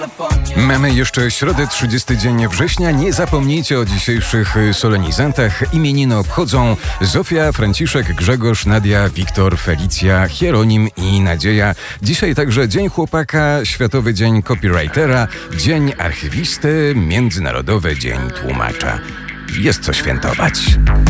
Mamy jeszcze środę, 30 dzień września. Nie zapomnijcie o dzisiejszych solenizantach. Imieniny obchodzą Zofia, Franciszek, Grzegorz, Nadia, Wiktor, Felicja, Hieronim i Nadzieja. Dzisiaj także Dzień Chłopaka, Światowy Dzień Copywritera, Dzień Archiwisty, Międzynarodowy Dzień Tłumacza. Jest co świętować.